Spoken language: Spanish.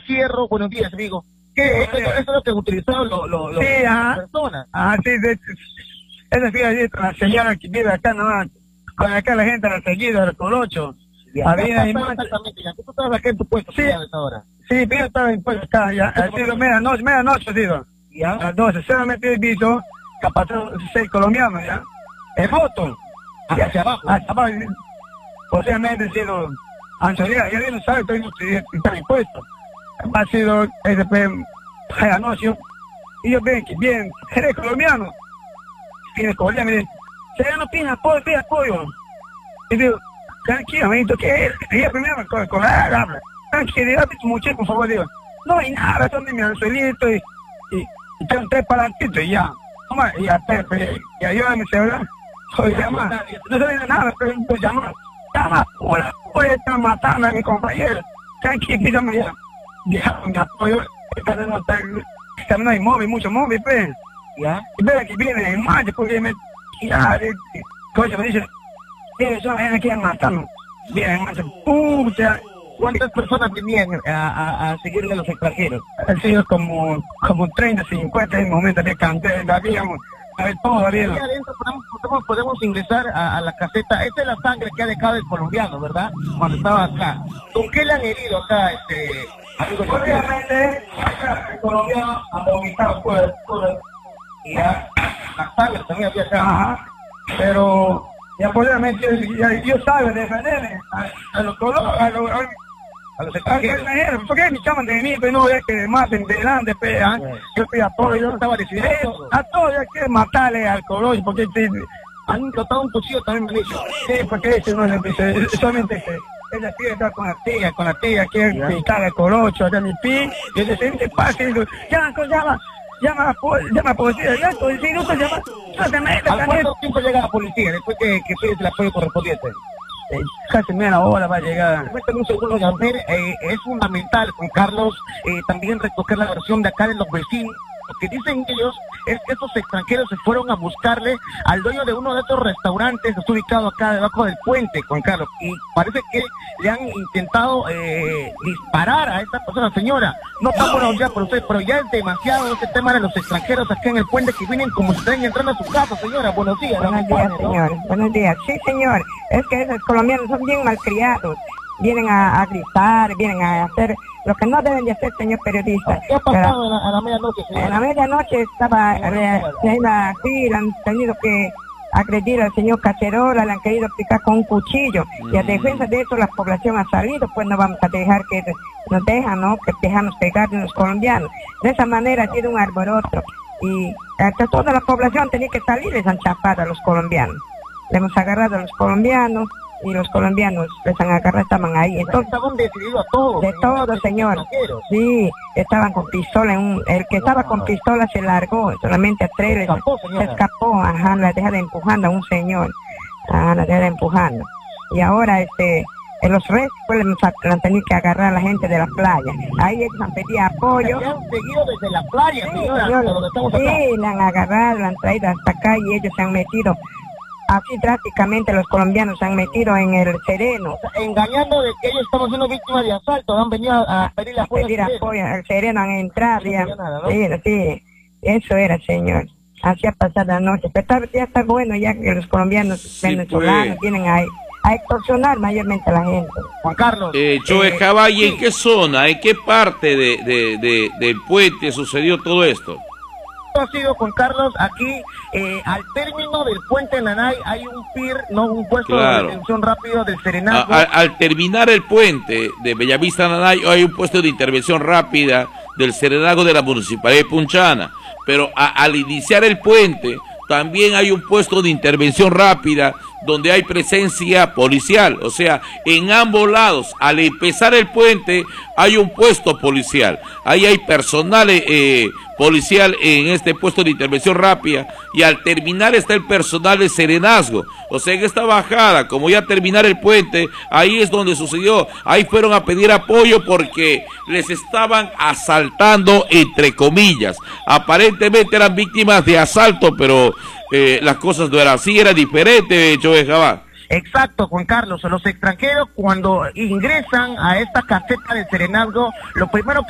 fierro. Buenos días, amigo. ¿Qué? Eso es lo que han utilizado sí, las personas. Sí, esa fíjate, la señora que vive acá nomás, con acá la gente la seguida del Colocho. Exactamente, ya. Tú estabas acá en tu puesto, sí, a esa hora. Sí, pero yo estaba en puesto acá, ya, ha sido medianoche, ha sido. ¿Ya? A las 12, solamente he visto que pasaron 6 colombianos, ya, en moto. Hacia abajo. Hacia abajo, posiblemente ha sido Angelina, ya no sabe, estoy en impuesto. Ha sido, después, anoche, y yo ven que bien, eres colombiano. Viene colombiano, me dice, señor, no pide apoyo. Y digo, tranquilo, me dice, ¿qué es? Y ella primero con habla. Tranquilidad, muchacho, por favor, digo, no hay nada, son de mi anzuelito y tengo 3 palanquitos y ya. Toma, y ya, y ayúdame, mi celular. Soy llama, no sabía nada, pero llama, puede estar matando a mi compañero. Tranquilízame ya. Ya, mi apoyo, esta no hay móvil, mucho móvil, pues. ¿Ya? Y ve que viene en marcha, porque coño, me dice, eso viene aquí a matarnos. Viene en marcha, pucha. ¿Cuántas personas venían a seguirle a los extranjeros? Han sido como 30, 50 en el momento de cantera, habíamos, a ver, todo había. Aquí adentro podemos ingresar a la caseta. Esta es la sangre que ha dejado el colombiano, ¿verdad? Cuando estaba acá. ¿Con qué le han herido acá, Obviamente, el colombiano ha vomitado por y ya, la sangre también había acá. Ajá, pero ya obviamente yo sabe defenderme a los extranjeros, porque me llaman de mí, pero no es que maten delante, yo estoy a todo, yo no estaba decidiendo, a todos hay que matarle al colombiano, porque han cortado un cuchillo también, me han dicho. sí, porque ese no es solamente ella quiere estar con la tía, quiere picar el colocho, allá mi pi, y ella se dice, pase, y digo, llama a policía, ya, si no se llama, no se mete. ¿Al cuánto tiempo llega la policía después que pides el apoyo correspondiente? Casi media hora va a llegar. Cuéntame un segundo, Yamper, es fundamental, Juan Carlos, también recoger la versión de acá de los vecinos. Lo que dicen ellos es que estos extranjeros se fueron a buscarle al dueño de uno de estos restaurantes que está ubicado acá debajo del puente, Juan Carlos, y parece que le han intentado disparar a esta persona. Señora, no está bueno ya por usted, pero ya es demasiado este tema de los extranjeros acá en el puente que vienen como si están entrando a su casa. Señora, buenos días. Buenos días, señor. Buenos días. Sí, señor, es que esos colombianos son bien malcriados. Vienen a gritar, vienen a hacer lo que no deben de hacer, señor periodista. ¿Qué ha pasado a la medianoche, señor? En la medianoche estaba, sí, le han tenido que agredir al señor Cacerola, le han querido picar con un cuchillo. Y a defensa de eso la población ha salido, pues no vamos a dejar que nos dejan, ¿no? Que dejamos pegar de los colombianos. De esa manera ha sido un alboroto. Y hasta toda la población tenía que salir, les han chapado a los colombianos. Le hemos agarrado a los colombianos. Y los colombianos les han agarrado, estaban ahí. Entonces, estaban decididos a todos. De todo, señor. Sí, estaban con pistola. El que estaba con pistola se largó, solamente a 3 se escapó. Ajá, la deja de empujando a un señor. Ajá, la deja de empujando. Y ahora, en los restos, pues le han tenido que agarrar a la gente de la playa. Ahí ellos han pedido apoyo. ¿Se han seguido desde la playa, sí, señora? Sí, le han agarrado, le han traído hasta acá y ellos se han metido. Así drásticamente los colombianos se han metido en el Sereno. Engañando de que ellos estamos siendo víctimas de asalto, han venido a pedir apoyo. Al Sereno han entrado. ¿No? Sí, eso era, señor. Así ha pasado la noche. Pero ya está bueno ya que los colombianos venezolanos vienen a extorsionar mayormente a la gente. Juan Carlos. Joe Caballo, ¿en qué zona, en qué parte del puente sucedió todo esto? Ha sido, Juan Carlos, aquí al término del puente Nanay hay un PIR, no un puesto de intervención rápido del Serenazgo. Al terminar el puente de Bellavista Nanay hay un puesto de intervención rápida del Serenazgo de la Municipalidad de Punchana, pero al iniciar el puente también hay un puesto de intervención rápida donde hay presencia policial, o sea, en ambos lados, al empezar el puente hay un puesto policial, ahí hay personal policial en este puesto de intervención rápida y al terminar está el personal de Serenazgo, o sea, en esta bajada, como ya terminar el puente, ahí es donde sucedió, ahí fueron a pedir apoyo porque les estaban asaltando, entre comillas, aparentemente eran víctimas de asalto, pero las cosas no eran así, era diferente, Joe Jabá. Exacto, Juan Carlos. Los extranjeros cuando ingresan a esta caseta de Serenazgo, lo primero que